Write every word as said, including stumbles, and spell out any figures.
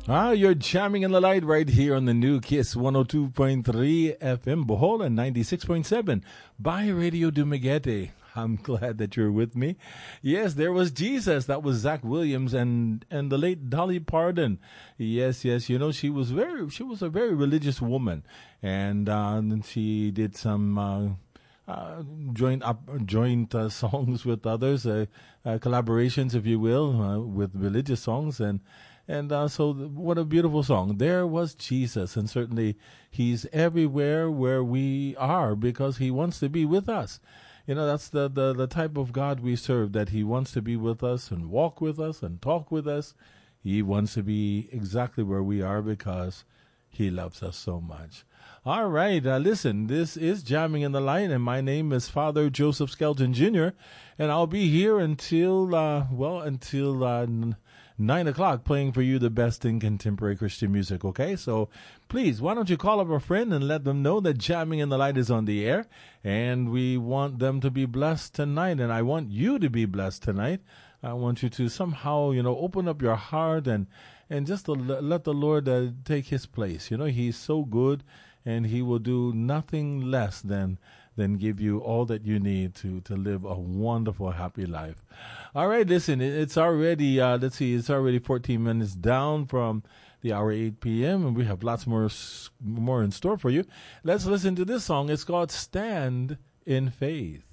Ah, you're jamming in the light right here on the new Kiss one oh two point three F M Bohol and ninety-six point seven by Radio Dumaguete. I'm glad that you're with me. Yes, there was Jesus. That was Zach Williams and and the late Dolly Parton. Yes, yes. You know, she was very she was a very religious woman, and uh, she did some. Uh, Uh, joint up, joint uh, songs with others, uh, uh, collaborations, if you will, uh, with religious songs, and and uh, so th- what a beautiful song. There was Jesus, and certainly He's everywhere where we are because He wants to be with us. You know, that's the, the the type of God we serve. That He wants to be with us and walk with us and talk with us. He wants to be exactly where we are because He loves us so much. All right, uh, listen, this is Jamming in the Light, and my name is Father Joseph Skelton Junior, and I'll be here until, uh, well, until uh, n- nine o'clock playing for you the best in contemporary Christian music, okay? So please, why don't you call up a friend and let them know that Jamming in the Light is on the air, and we want them to be blessed tonight, and I want you to be blessed tonight. I want you to somehow, you know, open up your heart and, and just to l- let the Lord uh, take His place. You know, He's so good, and He will do nothing less than than give you all that you need to, to live a wonderful, happy life. All right, listen, it, it's already, uh, let's see, it's already fourteen minutes down from the hour eight p.m., and we have lots more, more in store for you. Let's listen to this song. It's called Stand in Faith.